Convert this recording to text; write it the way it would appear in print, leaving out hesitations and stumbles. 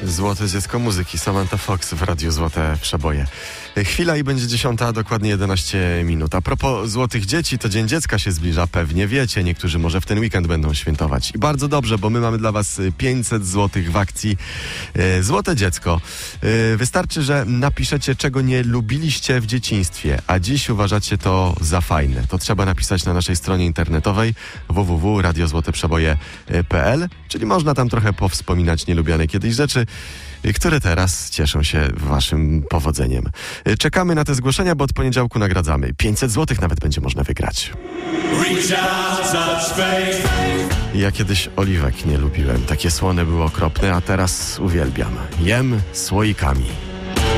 Złote dziecko muzyki, Samantha Fox w Radiu Złote Przeboje. Chwila i będzie 10, dokładnie 11 minut. A propos złotych dzieci, to Dzień Dziecka się zbliża, pewnie wiecie. Niektórzy może w ten weekend będą świętować. I bardzo dobrze, bo my mamy dla was 500 złotych w akcji Złote Dziecko. Wystarczy, że napiszecie, czego nie lubiliście w dzieciństwie, a dziś uważacie to za fajne. To trzeba napisać na naszej stronie internetowej www.radiozłoteprzeboje.pl, czyli można tam trochę powspominać nielubiane kiedyś rzeczy, które teraz cieszą się waszym powodzeniem. Czekamy na te zgłoszenia, bo od poniedziałku nagradzamy. 500 złotych nawet będzie można wygrać. Ja kiedyś oliwek nie lubiłem. Takie słone były okropne, a teraz uwielbiam. Jem słoikami.